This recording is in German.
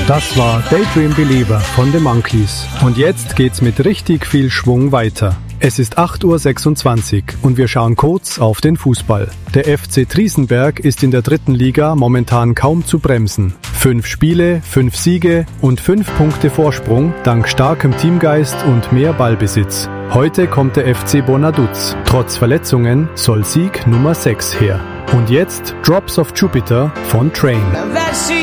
Das war Daydream Believer von The Monkees. Und jetzt geht's mit richtig viel Schwung weiter. Es ist 8:26 Uhr und wir schauen kurz auf den Fußball. Der FC Triesenberg ist in der 3. Liga momentan kaum zu bremsen. 5 Spiele, 5 Siege und 5 Punkte Vorsprung dank starkem Teamgeist und mehr Ballbesitz. Heute kommt der FC Bonaduz. Trotz Verletzungen soll Sieg Nummer 6 her. Und jetzt Drops of Jupiter von Train.